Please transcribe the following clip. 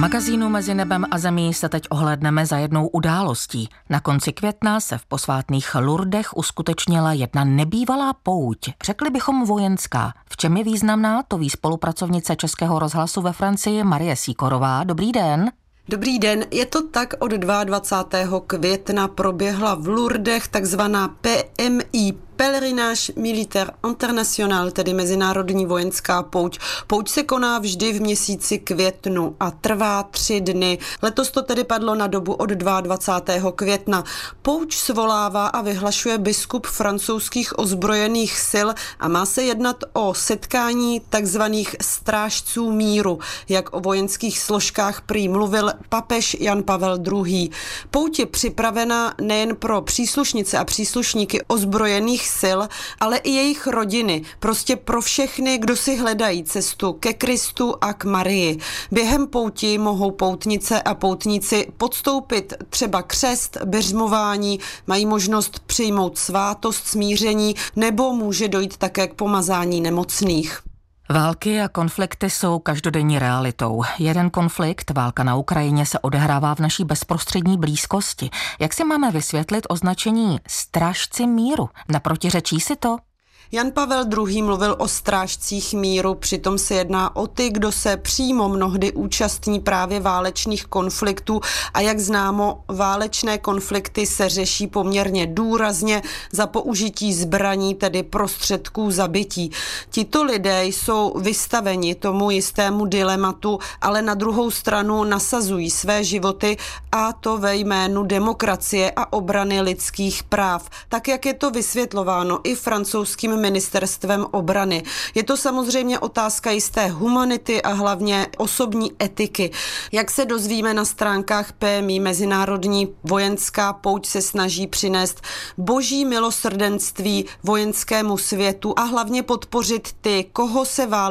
magazínu Mezi nebem a zemí se teď ohlédneme za jednou událostí. Na konci května se v posvátných Lourdech uskutečnila jedna nebývalá pouť, řekli bychom vojenská. V čem je významná, to ví spolupracovnice Českého rozhlasu ve Francii Marie Sýkorová. Dobrý den. Dobrý den, je to tak, od 22. května proběhla v Lourdech takzvaná PMI, Pèlerinage Militaire International, tedy Mezinárodní vojenská pouť. Pouť se koná vždy v měsíci květnu a trvá 3 dny. Letos to tedy padlo na dobu od 22. května. Pouť svolává a vyhlašuje biskup francouzských ozbrojených sil a má se jednat o setkání takzvaných strážců míru, jak o vojenských složkách prý mluvil papež Jan Pavel II. Pouť je připravena nejen pro příslušnice a příslušníky ozbrojených sil, ale i jejich rodiny, prostě pro všechny, kdo si hledají cestu ke Kristu a k Marii. Během pouti mohou poutnice a poutníci podstoupit třeba křest, biřmování, mají možnost přijmout svátost smíření nebo může dojít také k pomazání nemocných. Války a konflikty jsou každodenní realitou. Jeden konflikt, válka na Ukrajině, se odehrává v naší bezprostřední blízkosti. Jak si máme vysvětlit označení strážci míru? Naprotiřečí si to? Jan Pavel II. Mluvil o strážcích míru, přitom se jedná o ty, kdo se přímo mnohdy účastní právě válečných konfliktů a jak známo, válečné konflikty se řeší poměrně důrazně za použití zbraní, tedy prostředků zabití. Tito lidé jsou vystaveni tomu jistému dilematu, ale na druhou stranu nasazují své životy a to ve jménu demokracie a obrany lidských práv, tak jak je to vysvětlováno i francouzským ministerstvem obrany. Je to samozřejmě otázka jisté humanity a hlavně osobní etiky. Jak se dozvíme na stránkách PMI, Mezinárodní vojenská pouť se snaží přinést boží milosrdenství vojenskému světu a hlavně podpořit ty, koho se válečná